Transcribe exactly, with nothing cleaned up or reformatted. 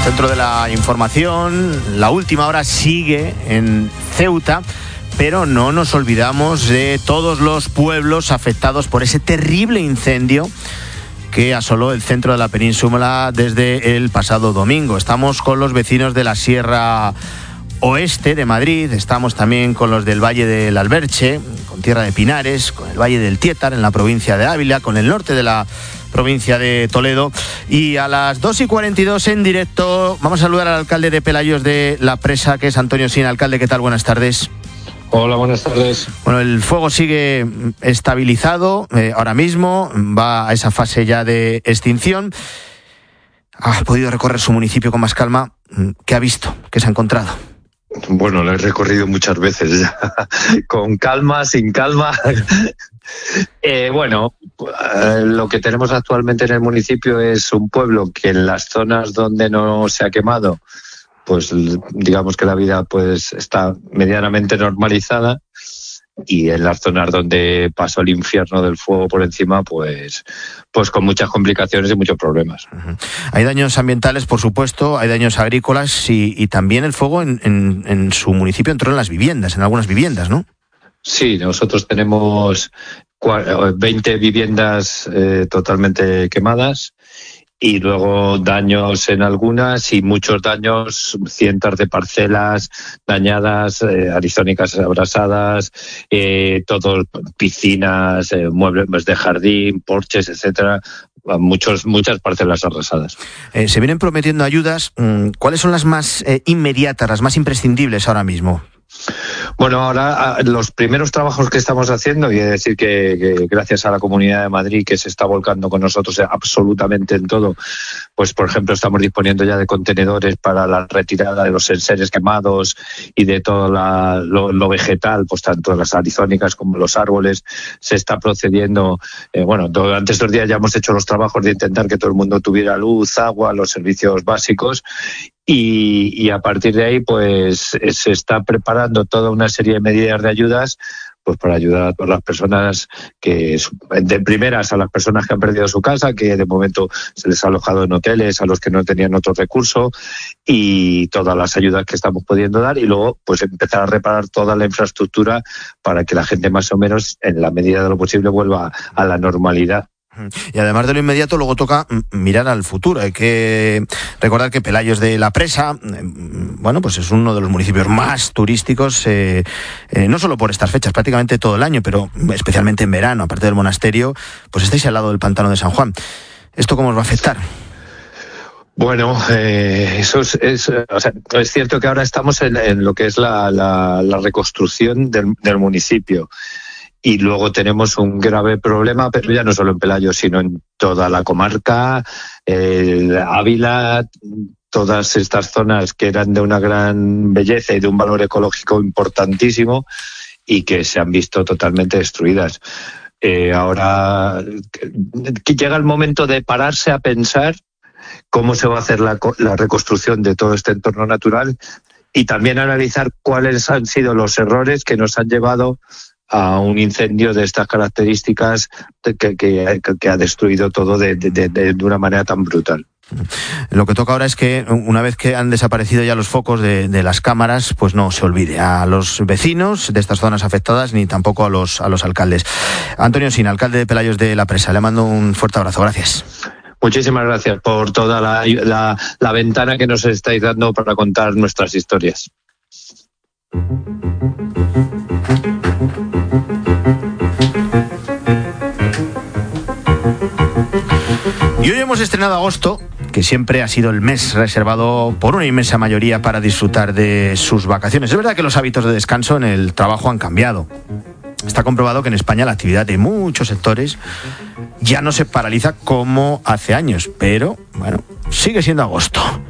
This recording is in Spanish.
Centro de la información, la última hora sigue en Ceuta, pero no nos olvidamos de todos los pueblos afectados por ese terrible incendio que asoló el centro de la península desde el pasado domingo. Estamos con los vecinos de la Sierra Oeste de Madrid, estamos también con los del Valle del Alberche, con Tierra de Pinares, con el Valle del Tiétar en la provincia de Ávila, con el norte de la provincia de Toledo, y a las dos y cuarenta y dos en directo vamos a saludar al alcalde de Pelayos de la Presa, que es Antonio Sin. Alcalde, ¿qué tal? Buenas tardes. Hola, buenas tardes. Bueno, el fuego sigue estabilizado, eh, ahora mismo va a esa fase ya de extinción. ¿Ha podido recorrer su municipio con más calma? ¿Qué ha visto? ¿Qué se ha encontrado? Bueno, lo he recorrido muchas veces ya, con calma, sin calma. eh, bueno, eh, lo que tenemos actualmente en el municipio es un pueblo que en las zonas donde no se ha quemado, pues digamos que la vida pues está medianamente normalizada, y en las zonas donde pasó el infierno del fuego por encima, pues, pues con muchas complicaciones y muchos problemas. Uh-huh. Hay daños ambientales, por supuesto, hay daños agrícolas y, y también el fuego en, en, en su municipio entró en las viviendas, en algunas viviendas, ¿no? Sí, nosotros tenemos veinte viviendas eh, totalmente quemadas, y luego daños en algunas y muchos daños, cientos de parcelas dañadas, eh, arizónicas abrasadas, eh, todo, piscinas, eh, muebles de jardín, porches, etcétera. Muchos, muchas parcelas arrasadas. Eh, se vienen prometiendo ayudas. ¿Cuáles son las más eh, inmediatas, las más imprescindibles ahora mismo? Bueno, ahora los primeros trabajos que estamos haciendo, y he de decir que, que gracias a la Comunidad de Madrid, que se está volcando con nosotros absolutamente en todo, pues por ejemplo estamos disponiendo ya de contenedores para la retirada de los enseres quemados y de todo la, lo, lo vegetal, pues tanto las arizónicas como los árboles. Se está procediendo, eh, bueno, durante estos días ya hemos hecho los trabajos de intentar que todo el mundo tuviera luz, agua, los servicios básicos. Y, y a partir de ahí, pues se está preparando toda una serie de medidas de ayudas, pues para ayudar a todas las personas que, de primeras, a las personas que han perdido su casa, que de momento se les ha alojado en hoteles, a los que no tenían otro recurso, y todas las ayudas que estamos pudiendo dar, y luego pues empezar a reparar toda la infraestructura para que la gente más o menos, en la medida de lo posible, vuelva a la normalidad. Y además de lo inmediato, luego toca mirar al futuro. Hay que recordar que Pelayos de la Presa, bueno, pues es uno de los municipios más turísticos, eh, eh, no solo por estas fechas, prácticamente todo el año, pero especialmente en verano, aparte del monasterio, pues estáis al lado del pantano de San Juan. ¿Esto cómo os va a afectar? Bueno, eh, eso es, es, o sea, es cierto que ahora estamos en, en lo que es la, la, la reconstrucción del, del municipio. Y luego tenemos un grave problema, pero ya no solo en Pelayos, sino en toda la comarca, eh, Ávila, todas estas zonas que eran de una gran belleza y de un valor ecológico importantísimo y que se han visto totalmente destruidas. Eh, ahora que llega el momento de pararse a pensar cómo se va a hacer la, la reconstrucción de todo este entorno natural, y también analizar cuáles han sido los errores que nos han llevado a un incendio de estas características que, que, que ha destruido todo de, de, de, de una manera tan brutal. Lo que toca ahora es que una vez que han desaparecido ya los focos de, de las cámaras, pues no se olvide a los vecinos de estas zonas afectadas ni tampoco a los, a los alcaldes. Antonio Sin, alcalde de Pelayos de la Presa, le mando un fuerte abrazo. Gracias. Muchísimas gracias por toda la, la, la ventana que nos estáis dando para contar nuestras historias. Y hoy hemos estrenado agosto, que siempre ha sido el mes reservado por una inmensa mayoría para disfrutar de sus vacaciones. Es verdad que los hábitos de descanso en el trabajo han cambiado. Está comprobado que en España la actividad de muchos sectores ya no se paraliza como hace años, pero bueno, sigue siendo agosto.